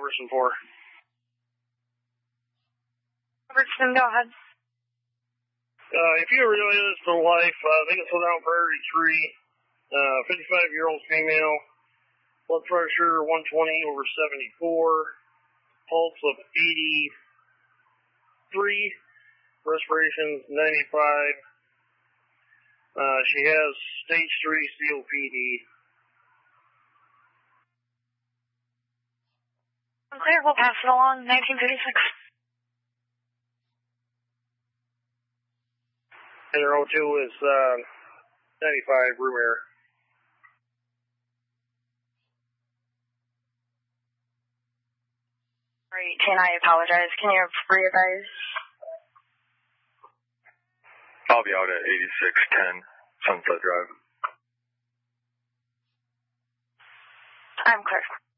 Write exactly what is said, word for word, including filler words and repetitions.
Robertson for? Robertson, go ahead. Uh, if you ever really this for life, uh, they can slow down Prairie Tree. Uh, fifty-five-year-old female. Blood pressure one twenty over seventy-four. Pulse of eighty-three. Respiration ninety-five. Uh, she has stage three C O P D. Clear, we'll pass it along, nineteen thirty-six. And her O two is uh, ninety-five, room air. Great, and I apologize. Can you re-advise? I'll be out at eighty-six ten Sunset Drive. I'm clear.